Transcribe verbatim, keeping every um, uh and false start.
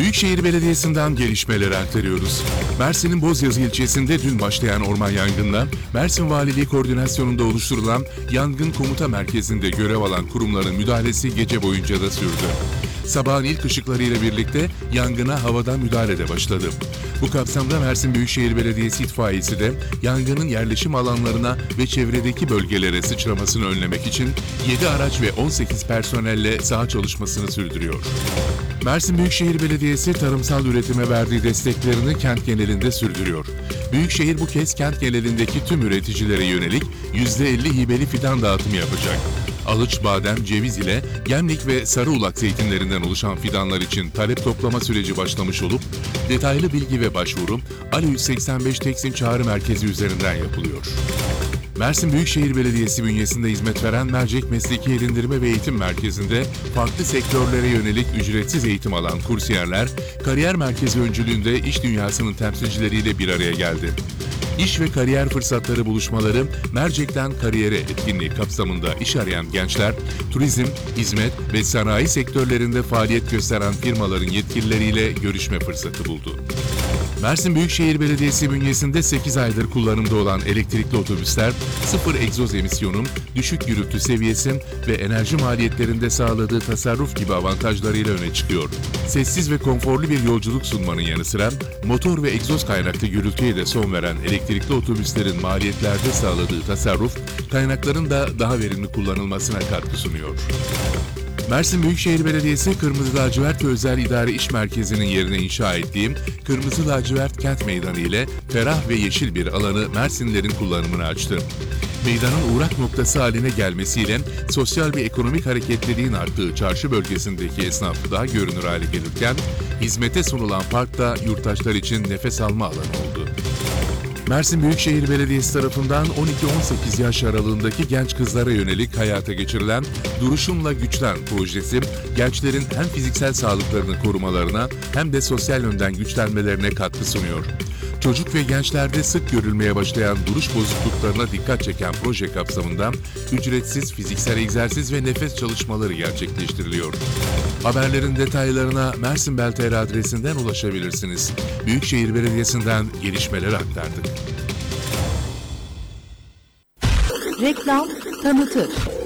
Büyükşehir Belediyesi'nden gelişmeleri aktarıyoruz. Mersin'in Bozyazı ilçesinde dün başlayan orman yangınına Mersin Valiliği koordinasyonunda oluşturulan Yangın Komuta Merkezi'nde görev alan kurumların müdahalesi gece boyunca da sürdü. Sabahın ilk ışıklarıyla birlikte yangına havadan müdahale de başladı. Bu kapsamda Mersin Büyükşehir Belediyesi itfaiyesi de yangının yerleşim alanlarına ve çevredeki bölgelere sıçramasını önlemek için yedi araç ve on sekiz personelle saha çalışmasını sürdürüyor. Mersin Büyükşehir Belediyesi tarımsal üretime verdiği desteklerini kent genelinde sürdürüyor. Büyükşehir bu kez kent genelindeki tüm üreticilere yönelik yüzde elli hibeli fidan dağıtımı yapacak. Alıç, badem, ceviz ile Gemlik ve Sarıulak zeytinlerinden oluşan fidanlar için talep toplama süreci başlamış olup, detaylı bilgi ve başvuru Ali yüz seksen beş Teksim Çağrı Merkezi üzerinden yapılıyor. Mersin Büyükşehir Belediyesi bünyesinde hizmet veren Mercek Mesleki Edindirme ve Eğitim Merkezi'nde farklı sektörlere yönelik ücretsiz eğitim alan kursiyerler, kariyer merkezi öncülüğünde iş dünyasının temsilcileriyle bir araya geldi. İş ve kariyer fırsatları buluşmaları, Mercek'ten Kariyere etkinliği kapsamında iş arayan gençler, turizm, hizmet ve sanayi sektörlerinde faaliyet gösteren firmaların yetkilileriyle görüşme fırsatı buldu. Mersin Büyükşehir Belediyesi bünyesinde sekiz aydır kullanımda olan elektrikli otobüsler, sıfır egzoz emisyonu, düşük gürültü seviyesi ve enerji maliyetlerinde sağladığı tasarruf gibi avantajlarıyla öne çıkıyor. Sessiz ve konforlu bir yolculuk sunmanın yanı sıra, motor ve egzoz kaynaklı gürültüye de son veren elektrikli otobüslerin maliyetlerde sağladığı tasarruf, kaynakların da daha verimli kullanılmasına katkı sunuyor. Mersin Büyükşehir Belediyesi Kırmızı Lacivert ve Özel İdare İş Merkezi'nin yerine inşa ettiği Kırmızı Lacivert Kent Meydanı ile ferah ve yeşil bir alanı Mersinlilerin kullanımına açtı. Meydanın uğrak noktası haline gelmesiyle sosyal ve ekonomik hareketliliğin arttığı çarşı bölgesindeki esnaf daha görünür hale gelirken, hizmete sunulan park da yurttaşlar için nefes alma alanı oldu. Mersin Büyükşehir Belediyesi tarafından on iki on sekiz yaş aralığındaki genç kızlara yönelik hayata geçirilen Duruşumla Güçlen projesi, gençlerin hem fiziksel sağlıklarını korumalarına hem de sosyal yönden güçlenmelerine katkı sunuyor. Çocuk ve gençlerde sık görülmeye başlayan duruş bozukluklarına dikkat çeken proje kapsamında ücretsiz fiziksel egzersiz ve nefes çalışmaları gerçekleştiriliyor. Haberlerin detaylarına Mersin Belter adresinden ulaşabilirsiniz. Büyükşehir Belediyesi'nden gelişmeleri aktardık. Reklam tanıtır.